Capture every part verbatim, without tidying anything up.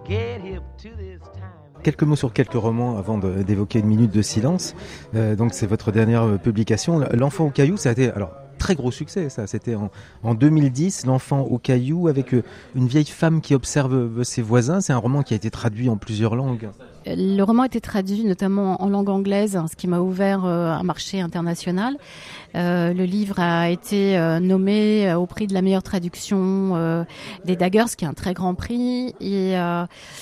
get hip to this time. Quelques mots sur quelques romans avant de, d'évoquer une minute de silence. Euh, donc c'est votre dernière publication, L'enfant au caillou. Ça a été alors très gros succès. Ça, c'était en, en deux mille dix, L'enfant au caillou avec une vieille femme qui observe ses voisins. C'est un roman qui a été traduit en plusieurs langues. Le roman a été traduit notamment en langue anglaise, ce qui m'a ouvert un marché international. Euh, le livre a été euh, nommé au prix de la meilleure traduction euh, des Daggers, qui est un très grand prix. Et euh,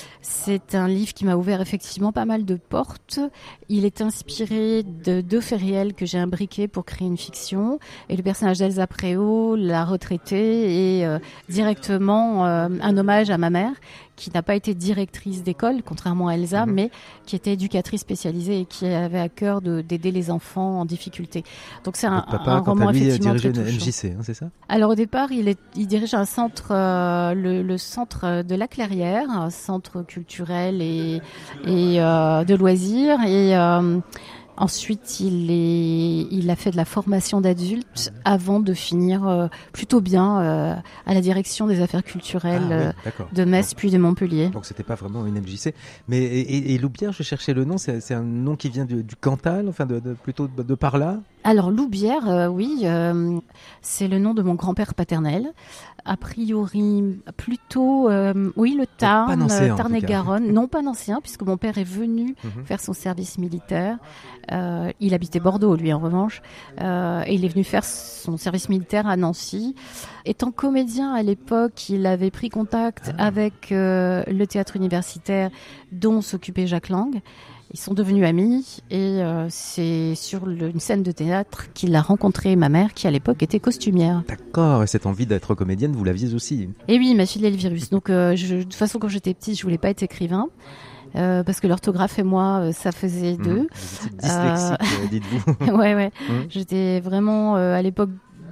c'est un livre qui m'a ouvert effectivement pas mal de portes. Il est inspiré de deux faits réels que j'ai imbriqués pour créer une fiction. Et le personnage d'Elsa Préau, la retraitée, est euh, directement euh, un hommage à ma mère, qui n'a pas été directrice d'école, contrairement à Elsa, mmh. mais qui était éducatrice spécialisée et qui avait à cœur de, d'aider les enfants en difficulté. Donc c'est un, papa, un roman lui, effectivement très touchant. touchant. M J C, hein, c'est ça ? Alors au départ, il, est, il dirige un centre, euh, le, le centre de la Clairière, un centre culturel et, et euh, de loisirs. Et euh, ensuite, il, est, il a fait de la formation d'adultes avant de finir euh, plutôt bien euh, à la direction des affaires culturelles ah, oui, euh, de Metz donc, puis de Montpellier. Donc c'était pas vraiment une M J C. Mais et, et, et Loubière, je cherchais le nom, c'est, c'est un nom qui vient du, du Cantal, enfin de, de, plutôt de, de par là. Alors Loubière, euh, oui, euh, c'est le nom de mon grand-père paternel. A priori, plutôt, euh, oui, le Tarn, Tarn-et-Garonne. Non, pas nancéen, puisque mon père est venu mm-hmm. faire son service militaire. Euh, il habitait Bordeaux, lui, en revanche. Euh, et il est venu faire son service militaire à Nancy. Étant comédien à l'époque, il avait pris contact ah. avec euh, le théâtre universitaire dont s'occupait Jacques Lang. Ils sont devenus amis et euh, c'est sur le, une scène de théâtre qu'il a rencontré ma mère qui à l'époque était costumière. D'accord, et cette envie d'être comédienne, vous l'aviez aussi. Et oui, il m'a filé le virus. Donc euh, je, de toute façon, quand j'étais petite, je voulais pas être écrivain. Euh, parce que l'orthographe et moi, euh, ça faisait deux. Mmh, vous étiez dyslexique, euh... dites-vous. ouais, ouais. Mmh. J'étais vraiment euh, à l'époque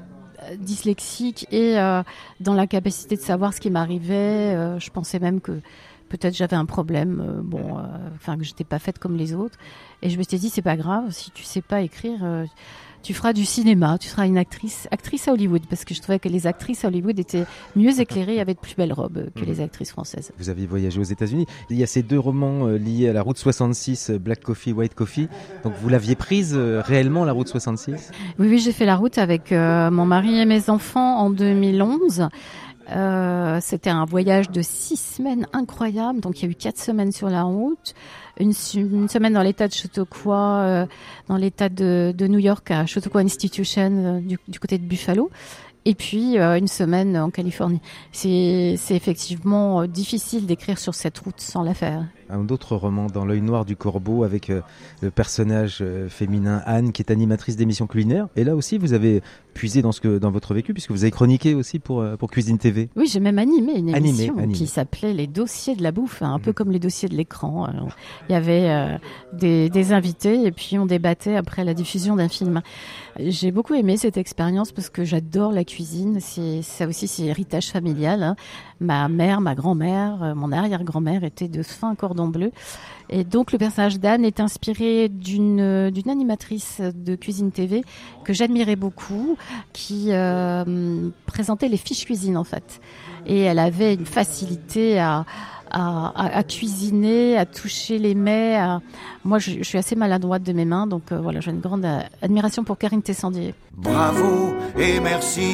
dyslexique et euh, dans la capacité de savoir ce qui m'arrivait. Euh, je pensais même que peut-être j'avais un problème, euh, bon, euh, enfin que j'étais pas faite comme les autres. Et je me suis dit, c'est pas grave, si tu sais pas écrire, euh, tu feras du cinéma, tu seras une actrice, actrice à Hollywood, parce que je trouvais que les actrices à Hollywood étaient mieux éclairées avec de plus belles robes que mmh. les actrices françaises. Vous aviez voyagé aux États-Unis. Il y a ces deux romans euh, liés à la route soixante-six, Black Coffee, White Coffee. Donc vous l'aviez prise euh, réellement, la route soixante-six ? Oui, oui, j'ai fait la route avec euh, mon mari et mes enfants en deux mille onze. Euh, c'était un voyage de six semaines incroyable. Donc il y a eu quatre semaines sur la route, une, une semaine dans l'état de Chautauqua, euh, dans l'état de, de New York à Chautauqua Institution euh, du, du côté de Buffalo, et puis euh, une semaine en Californie. C'est, c'est effectivement euh, difficile d'écrire sur cette route sans la faire. Un autre roman, Dans l'œil noir du corbeau, avec euh, le personnage euh, féminin Anne, qui est animatrice d'émissions culinaires. Et là aussi, vous avez puisé dans, ce que, dans votre vécu, puisque vous avez chroniqué aussi pour, euh, pour Cuisine T V. Oui, j'ai même animé une émission animé, animé. qui s'appelait Les dossiers de la bouffe, hein, un mmh. peu comme les dossiers de l'écran. Alors, il y avait euh, des, des invités et puis on débattait après la diffusion d'un film. J'ai beaucoup aimé cette expérience parce que j'adore la cuisine. C'est, ça aussi, c'est héritage familial. Hein. Ma mère, ma grand-mère, euh, mon arrière-grand-mère étaient de fin cordon bleu. Et donc le personnage d'Anne est inspiré d'une, d'une animatrice de Cuisine T V que j'admirais beaucoup, qui euh, présentait les fiches cuisine en fait. Et elle avait une facilité à, à, à, à cuisiner, à toucher les mets. À... Moi, je, je suis assez maladroite de mes mains, donc euh, voilà, j'ai une grande euh, admiration pour Karine Tessandier. Bravo et merci.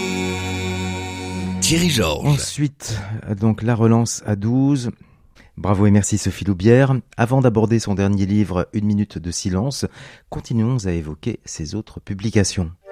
Thierry Georges. Ensuite, donc la relance à douze. Bravo et merci Sophie Loubière. Avant d'aborder son dernier livre, Une minute de silence, continuons à évoquer ses autres publications.